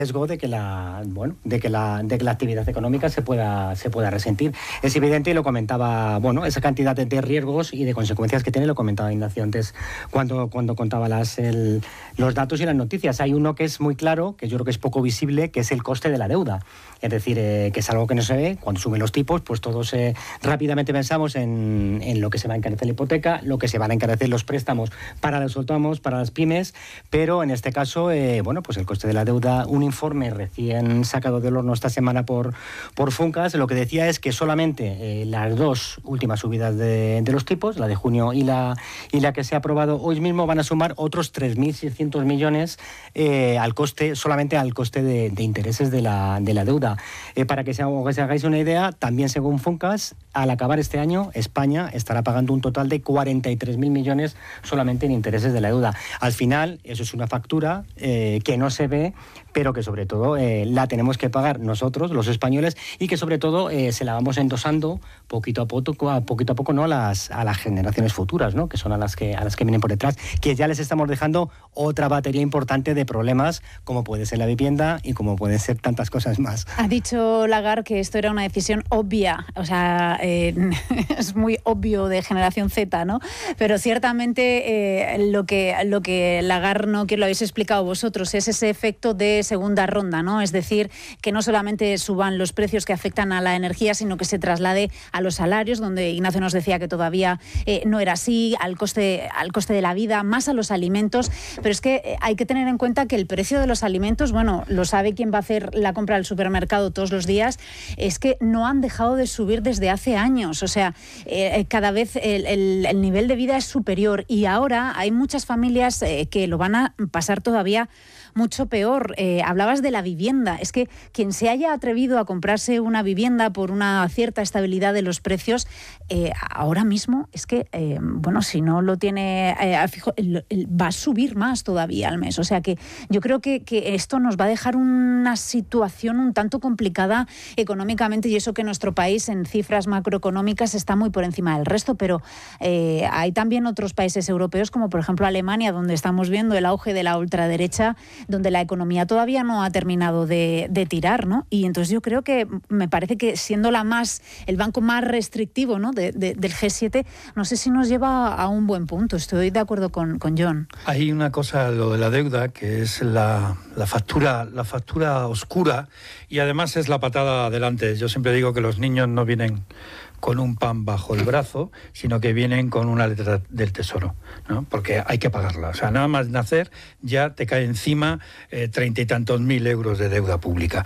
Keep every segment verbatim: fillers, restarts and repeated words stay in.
riesgo de que la bueno de que la de que la actividad económica se pueda se pueda resentir. Es evidente, y lo comentaba, bueno, esa cantidad de, de riesgos y de consecuencias que tiene, lo comentaba Ignacio antes cuando cuando contaba las el, los datos y las noticias. Hay uno que es muy claro, que yo creo que es poco visible, que es el coste de la deuda. Es decir, eh, que es algo que no se ve. Cuando suben los tipos, pues todos eh, rápidamente pensamos en, en lo que se va a encarecer la hipoteca, lo que se van a encarecer los préstamos para los autónomos, para las pymes, pero en este caso, eh, bueno, pues el coste de la deuda, un informe recién sacado del horno esta semana por, por Funcas, lo que decía es que solamente eh, las dos últimas subidas de, de los tipos, la de junio y la, y la que se ha aprobado hoy mismo, van a sumar otros tres mil seiscientos millones eh, al coste, solamente al coste de, de intereses de la, de la deuda. Eh, para que se, que se hagáis una idea, también según Funcas, al acabar este año, España estará pagando un total de cuarenta y tres mil millones solamente en intereses de la deuda. Al final, eso es una factura eh, que no se ve, pero que sobre todo eh, la tenemos que pagar nosotros, los españoles, y que sobre todo eh, se la vamos endosando poquito a poco, a poquito a poco, ¿no? a las a las generaciones futuras, ¿no? Que son a las que a las que vienen por detrás, que ya les estamos dejando otra batería importante de problemas, como puede ser la vivienda y como pueden ser tantas cosas más. Ha dicho Lagarde que esto era una decisión obvia, o sea, eh, es muy obvio de generación Z, ¿no? Pero ciertamente eh, lo que lo que Lagarde, no, que lo habéis explicado vosotros, es ese efecto de segunda ronda, ¿no? Es decir, que no solamente suban los precios que afectan a la energía, sino que se traslade a los salarios, donde Ignacio nos decía que todavía eh, no era así, al coste, al coste de la vida, más a los alimentos. Pero es que eh, hay que tener en cuenta que el precio de los alimentos, bueno, lo sabe quien va a hacer la compra al supermercado todos los días, es que no han dejado de subir desde hace años. O sea, eh, cada vez el, el, el nivel de vida es superior, y ahora hay muchas familias eh, que lo van a pasar todavía mucho peor. Eh, hablabas de la vivienda. Es que quien se haya atrevido a comprarse una vivienda por una cierta estabilidad de los precios, eh, ahora mismo es que, eh, bueno, si no lo tiene eh, fijo, el, el, va a subir más todavía al mes. O sea que yo creo que, que esto nos va a dejar una situación un tanto complicada económicamente, y eso que nuestro país en cifras macroeconómicas está muy por encima del resto, pero eh, hay también otros países europeos, como por ejemplo Alemania, donde estamos viendo el auge de la ultraderecha, donde la economía todavía no ha terminado de, de tirar, ¿no? Y entonces yo creo que me parece que siendo la más el banco más restrictivo, ¿no? de, de, del G siete, no sé si nos lleva a un buen punto. Estoy de acuerdo con, con John. Hay una cosa, lo de la deuda, que es la, la factura, la factura oscura, y además es la patada adelante. Yo siempre digo que los niños no vienen con un pan bajo el brazo, sino que vienen con una letra del tesoro, ¿no? Porque hay que pagarla. O sea, nada más nacer ya te cae encima eh, treinta y tantos mil euros de deuda pública.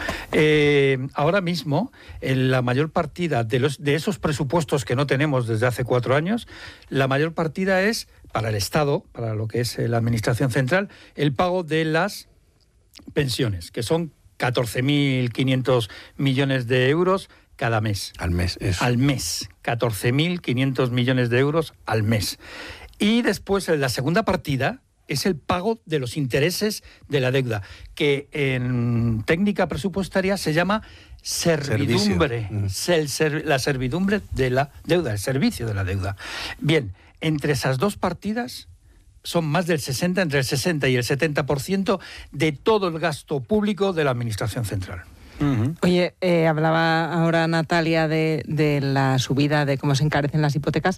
Eh, ahora mismo, en la mayor partida de, los, de esos presupuestos que no tenemos desde hace cuatro años, la mayor partida es para el Estado, para lo que es la Administración Central, el pago de las pensiones, que son catorce mil quinientos millones de euros cada mes. Al mes, eso. Al mes. catorce mil quinientos millones de euros al mes. Y después, la segunda partida es el pago de los intereses de la deuda, que en técnica presupuestaria se llama servidumbre. El ser, la servidumbre de la deuda, el servicio de la deuda. Bien, entre esas dos partidas son más del sesenta, entre el sesenta y el setenta por ciento de todo el gasto público de la Administración Central. Uh-huh. Oye, eh, hablaba ahora Natalia de, de la subida, de cómo se encarecen las hipotecas.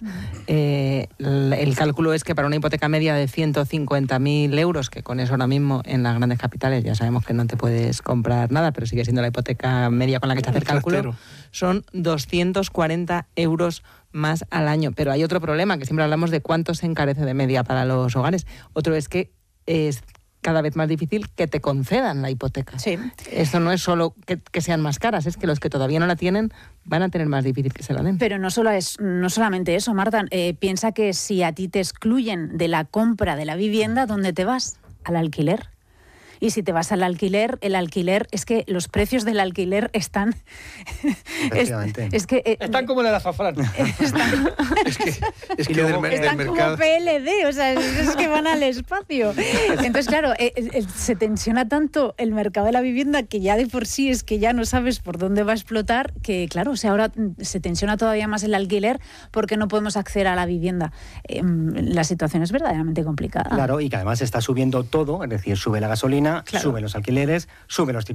Eh, el, el cálculo es que para una hipoteca media de ciento cincuenta mil euros, que con eso ahora mismo en las grandes capitales ya sabemos que no te puedes comprar nada, pero sigue siendo la hipoteca media con la que se hace el cálculo, son doscientos cuarenta euros más al año. Pero hay otro problema, que siempre hablamos de cuánto se encarece de media para los hogares. Otro es que es cada vez más difícil que te concedan la hipoteca. Sí. Esto no es solo que, que sean más caras, es que los que todavía no la tienen van a tener más difícil que se la den. Pero no solo es no solamente eso, Marta. Eh, piensa que si a ti te excluyen de la compra de la vivienda, ¿dónde te vas? Al alquiler. Y si te vas al alquiler, el alquiler, es que los precios del alquiler están... es, es que eh, están como en el azafrán. Están, es que, es que luego, del, están del como mercado... P L D, o sea, es que van al espacio. Entonces, claro, eh, eh, se tensiona tanto el mercado de la vivienda, que ya de por sí es que ya no sabes por dónde va a explotar, que claro, o sea, ahora se tensiona todavía más el alquiler porque no podemos acceder a la vivienda. Eh, la situación es verdaderamente complicada. Claro, y que además está subiendo todo, es decir, sube la gasolina, claro, suben los alquileres, suben los tipos